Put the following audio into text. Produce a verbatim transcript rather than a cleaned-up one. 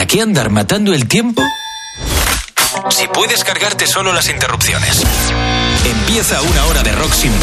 qué andar matando el tiempo si puedes cargarte solo las interrupciones? Empieza una hora de rock sin